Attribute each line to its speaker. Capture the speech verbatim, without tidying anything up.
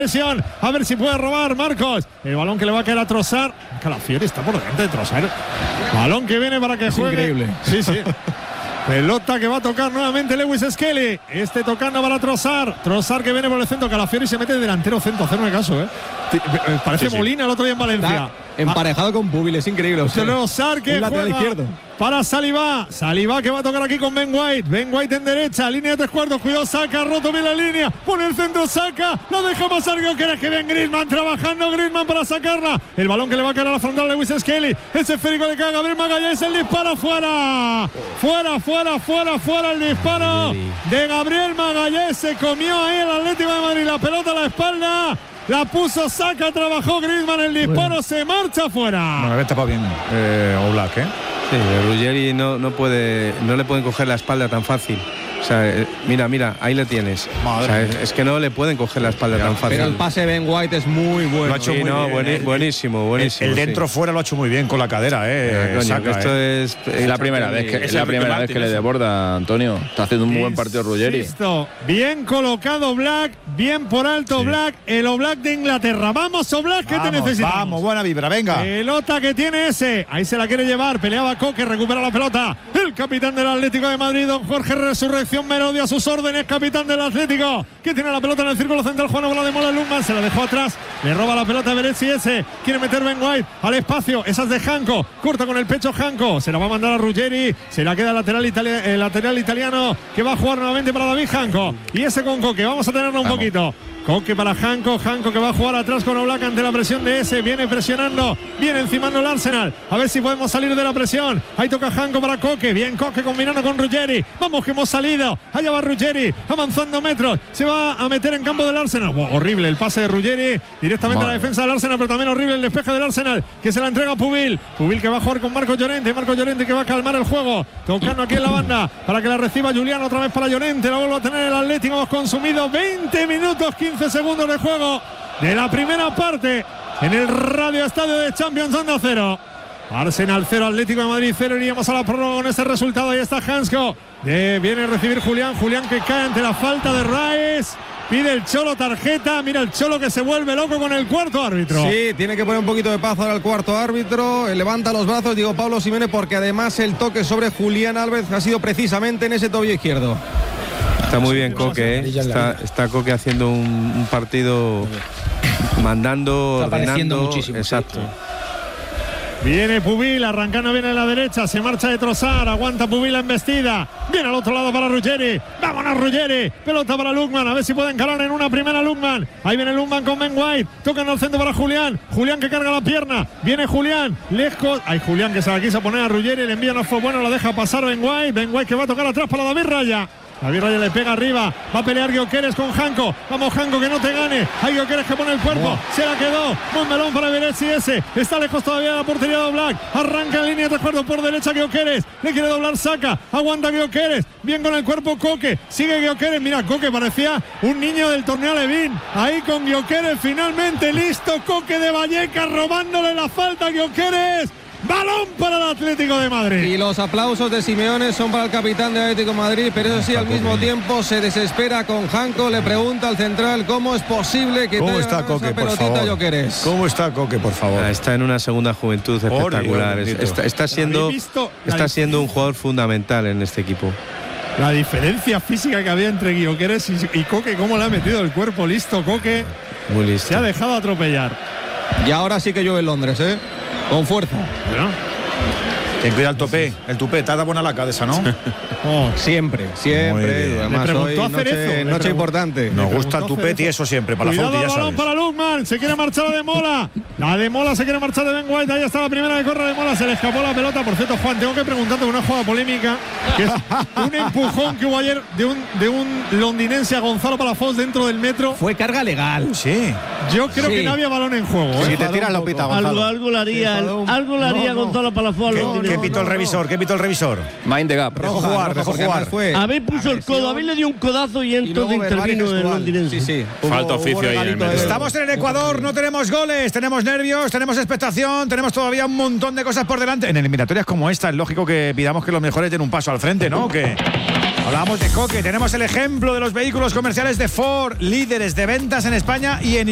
Speaker 1: Presión, a ver si puede robar Marcos. El balón que le va a caer a Trossard. Calafiori está por delante de Trossard. Balón que viene para que
Speaker 2: es
Speaker 1: juegue.
Speaker 2: Increíble.
Speaker 1: Sí, sí. Pelota que va a tocar nuevamente Lewis Skelly. Este tocando para Trossard. Trossard que viene por el centro. Calafiori se mete de delantero centro. Hacerme caso, ¿eh? Parece sí, sí. Molina el otro día en Valencia.
Speaker 2: Está emparejado ah. con Pubil, es increíble. O sea,
Speaker 1: Trossard que juega izquierdo. Para Saliba. Saliba que va a tocar aquí con Ben White. Ben White en derecha. Línea de tres cuartos. Cuidado, Saka. Roto bien la línea. Pone el centro, Saka. No deja pasar. Que que ven Griezmann trabajando. Griezmann para sacarla. El balón que le va a caer a la frontal de Lewis Skelly. Ese esférico le cae a Gabriel Magalhães. El disparo fuera. Fuera, fuera, fuera, fuera. El disparo de Gabriel Magalhães. Se comió ahí el Atlético de Madrid. La pelota a la espalda. La puso Saka, trabajó Griezmann, el disparo bueno. Se marcha fuera.
Speaker 3: Bueno, había tapado bien eh, Oblak, ¿eh?
Speaker 4: Sí, Ruggeri no, no puede, no le pueden coger la espalda tan fácil. O sea, eh, mira, mira, ahí le tienes. O sea, es, es que no le pueden coger la espalda ya, tan fácil.
Speaker 2: Pero el pase de Ben White es muy bueno.
Speaker 4: Lo ha hecho sí, muy no, bien, bueni, buenísimo, buenísimo.
Speaker 3: El, el dentro sí. fuera lo ha hecho muy bien con la cadera, eh.
Speaker 4: Coño,
Speaker 3: Saka,
Speaker 4: esto
Speaker 3: eh.
Speaker 4: es,
Speaker 5: es la primera vez que es la primera vez que le desborda, Antonio. Está haciendo un muy buen partido Ruggeri.
Speaker 1: Listo. Bien colocado Black, bien por alto sí. Black, el Oblak de Inglaterra. Vamos, Oblak, que te necesitamos.
Speaker 3: Vamos, buena vibra, venga.
Speaker 1: Pelota que tiene ese. Ahí se la quiere llevar. Peleaba Coque, recupera la pelota. El capitán del Atlético de Madrid, don Jorge Resurrección Merodio, a sus órdenes, capitán del Atlético, que tiene la pelota en el círculo central. Juan Bola de Mola Lundman, se la dejó atrás, le roba la pelota a Beretzi ese, quiere meter Ben White al espacio, esa es de Janko, corta con el pecho Janko, se la va a mandar a Ruggeri, se la queda el lateral, itali el lateral italiano, que va a jugar nuevamente para David Janko, y ese con Coque, vamos a tenerlo un Vamos. poquito. Coque para Janko, Janko que va a jugar atrás con Oblak ante la presión de ese, viene presionando, viene encimando el Arsenal, a ver si podemos salir de la presión, ahí toca Janko para Coque, bien Coque combinando con Ruggeri, vamos que hemos salido, allá va Ruggeri, avanzando metros, se va a meter en campo del Arsenal, wow, horrible el pase de Ruggeri, directamente Madre. a la defensa del Arsenal, pero también horrible el despeje del Arsenal, que se la entrega a Pubil, Pubil que va a jugar con Marco Llorente, Marco Llorente que va a calmar el juego, tocando aquí en la banda, para que la reciba Julián, otra vez para Llorente, la vuelve a tener el Atlético, hemos consumido veinte minutos, quince segundos de juego de la primera parte en el Radio Estadio de Champions Onda cero. Arsenal cero, Atlético de Madrid cero. Iríamos a la prórroga con este resultado. Ahí está Hansko. Eh, viene a recibir Julián. Julián que cae ante la falta de Rice. Pide el Cholo tarjeta. Mira el Cholo que se vuelve loco con el cuarto árbitro.
Speaker 2: Sí, tiene que poner un poquito de paz ahora el cuarto árbitro. Levanta los brazos, digo Pablo Simeone, porque además el toque sobre Julián Álvarez ha sido precisamente en ese tobillo izquierdo.
Speaker 4: Está muy bien Coque, ¿eh? está, está Coque haciendo un, un partido mandando,
Speaker 5: está
Speaker 4: ordenando.
Speaker 5: Muchísimo,
Speaker 4: exacto.
Speaker 1: Sí. Viene Pubil, arrancando bien en la derecha, se marcha de Trossard, aguanta Pubil la embestida, viene al otro lado para Ruggeri, vámonos Ruggeri, pelota para Lundman, a ver si pueden calar en una primera Lundman, ahí viene Lundman con Ben White, tocan al centro para Julián, Julián que carga la pierna, viene Julián, lejos, hay Julián que se la quiso poner a Ruggeri, el envío no fue bueno, la deja pasar Ben White, Ben White que va a tocar atrás para David Raya. David Raya le pega arriba, va a pelear Gyökeres con Janko, vamos Janko que no te gane, hay Gyökeres que pone el cuerpo, wow. se la quedó, buen melón para Beretzi ese, está lejos todavía de la portería de Oblak, arranca en línea de recuerdo por derecha Gyökeres, le quiere doblar Saka, aguanta Gyökeres, bien con el cuerpo Coque, sigue Gyökeres, mira Coque parecía un niño del torneo Levin, ahí con Gyökeres finalmente listo, Coque de Vallecas robándole la falta a Gyökeres. Balón para el Atlético de Madrid.
Speaker 2: Y los aplausos de Simeone son para el capitán del Atlético de Madrid, pero eso sí, al mismo tiempo se desespera con Janko, le pregunta al central cómo es posible que
Speaker 3: ¿Cómo está Coque, por favor?
Speaker 2: Gyökeres.
Speaker 3: ¿Cómo está Coque, por favor?
Speaker 4: Está en una segunda juventud espectacular.
Speaker 3: Oh, Dios,
Speaker 4: está, está siendo, está siendo un jugador fundamental en este equipo.
Speaker 1: La diferencia física que había entre Gyökeres y, y Coque, cómo le ha metido el cuerpo, listo Coque.
Speaker 4: Muy listo.
Speaker 1: Se ha dejado atropellar.
Speaker 2: Y ahora sí que llueve en Londres, ¿eh? Con fuerza.
Speaker 1: Bueno.
Speaker 3: Ten cuidado el topé, el tupé, te ha dado buena laca de esa, ¿no?
Speaker 2: Oh, siempre, siempre. Además, hoy noche, noche importante.
Speaker 3: Nos gusta el tupé y eso siempre, para
Speaker 1: Cuidado,
Speaker 3: la foto, ya
Speaker 1: balón
Speaker 3: sabes.
Speaker 1: para Lundman, se quiere marchar la de Mola. La de Mola se quiere marchar de Ben White, ahí está la primera de corre de Mola, se le escapó la pelota. Por cierto, Juan, tengo que preguntarte una jugada polémica, que es un empujón que hubo ayer de un, de un londinense a Gonzalo Palafox dentro del metro.
Speaker 2: Fue carga legal.
Speaker 3: Sí.
Speaker 1: Yo creo sí. que no había balón en juego. ¿eh?
Speaker 3: Si te tiras la pita, Gonzalo.
Speaker 6: Algo, algo le haría, algo le haría no, no. Gonzalo Palafox.
Speaker 3: ¿Qué, ¿qué pitó el revisor? ¿Qué pitó el revisor?
Speaker 5: Mind the gap.
Speaker 3: Dejó jugar, dejó jugar.
Speaker 6: Fue a ver, puso el codo, a ver le dio un codazo y entonces intervino el londinense.
Speaker 2: Sí, sí.
Speaker 5: Falta oficio ahí en el medio.
Speaker 3: Estamos en el Ecuador, no tenemos goles, tenemos nervios, tenemos expectación, tenemos todavía un montón de cosas por delante. En eliminatorias como esta es lógico que pidamos que los mejores den un paso al frente, ¿no? Que hablamos de Coque, tenemos el ejemplo de los vehículos comerciales de Ford, líderes de ventas en España y en